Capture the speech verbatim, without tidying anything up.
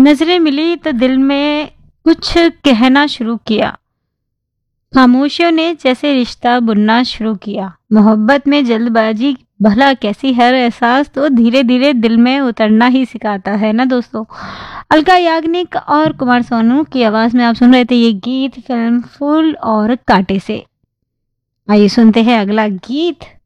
नजरें मिली तो दिल में कुछ कहना शुरू किया। खामोशियों ने जैसे रिश्ता बुनना शुरू किया। मोहब्बत में जल्दबाजी भला कैसी, हर एहसास तो धीरे धीरे दिल में उतरना ही सिखाता है ना दोस्तों। अलका याग्निक और कुमार सोनू की आवाज में आप सुन रहे थे ये गीत फिल्म फूल और कांटे से। आइए सुनते हैं अगला गीत।